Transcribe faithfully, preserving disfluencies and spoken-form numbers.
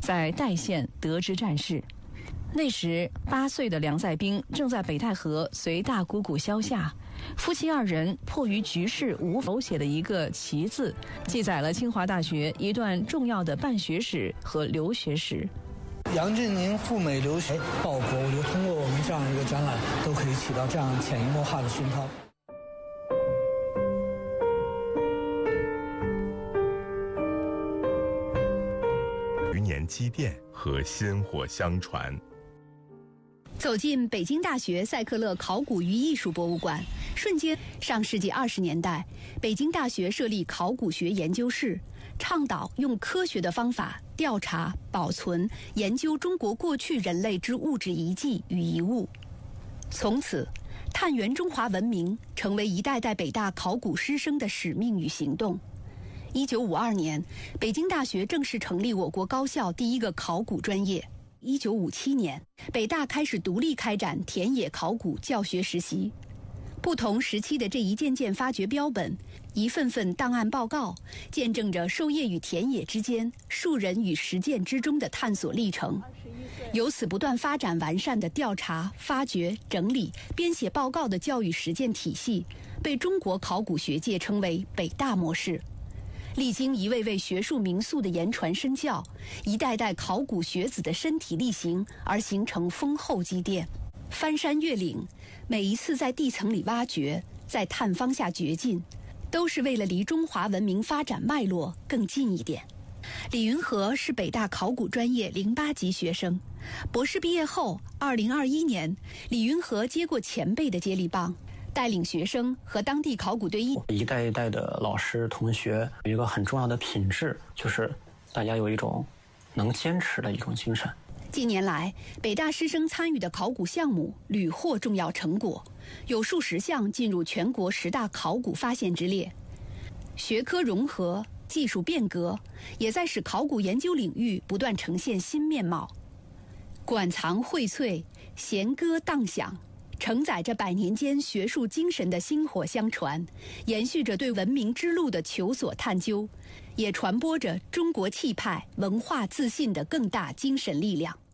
在代县得知战事。那时八岁的梁再冰正在北戴河随大姑姑萧夏，夫妻二人迫于局势无手写的一个奇字，记载了清华大学一段重要的办学史和留学史。 杨振宁赴美留学报国，我觉得通过我们这样一个展览，都可以起到这样潜移默化的熏陶。 余年积淀和薪火相传。 走进北京大学塞克勒考古与艺术博物馆，瞬间上世纪二十年代，北京大学设立考古学研究室，倡导用科学的方法调查、保存、研究中国过去人类之物质遗迹与遗物。从此，探源中华文明成为一代代北大考古师生的使命与行动。一九五二年，北京大学正式成立我国高校第一个考古专业。一九五七年，北大开始独立开展田野考古教学实习。不同时期的这一件件发掘标本，一份份档案报告，见证着授业与田野之间、树人与实践之中的探索历程。由此不断发展完善的调查、发掘、整理、编写报告的教育实践体系，被中国考古学界称为北大模式。历经一位位学术名宿的言传身教，一代代考古学子的身体力行，而形成丰厚积淀。翻山越岭，每一次在地层里挖掘，在探方下掘进，都是为了离中华文明发展脉络更近一点。李云和是北大考古专业零八级学生，博士毕业后，二零二一年，李云和接过前辈的接力棒，带领学生和当地考古队一一代一代的老师同学有一个很重要的品质，就是大家有一种能坚持的一种精神。 近年来，北大师生参与的考古项目屡获重要成果，有数十项进入全国十大考古发现之列。学科融合、技术变革，也在使考古研究领域不断呈现新面貌。馆藏荟萃，弦歌荡响，承载着百年间学术精神的薪火相传，延续着对文明之路的求索探究，也传播着中国气派、文化自信的更大精神力量。